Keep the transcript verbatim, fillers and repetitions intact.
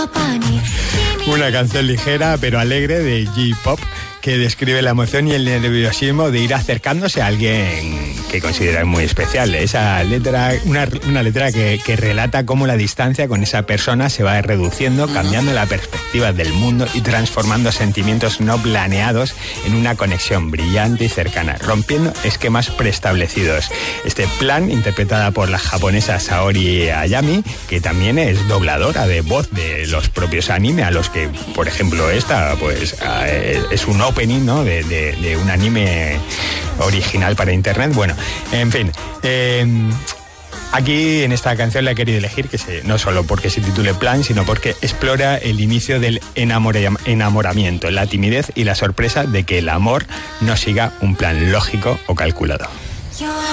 Una canción ligera pero alegre de J-Pop que describe la emoción y el nerviosismo de ir acercándose a alguien que considera muy especial. Esa letra, una, una letra que, que relata cómo la distancia con esa persona se va reduciendo, cambiando la perspectiva del mundo y transformando sentimientos no planeados en una conexión brillante y cercana, rompiendo esquemas preestablecidos. Este plan, interpretada por la japonesa Saori Ayami, que también es dobladora de voz de los propios anime, a los que, por ejemplo, esta pues es un opening, ¿no? de, de, de un anime original para internet. Bueno, en fin, eh, aquí en esta canción la he querido elegir, que se, no solo porque se titule Plan, sino porque explora el inicio del enamora, enamoramiento, la timidez y la sorpresa de que el amor no siga un plan lógico o calculado.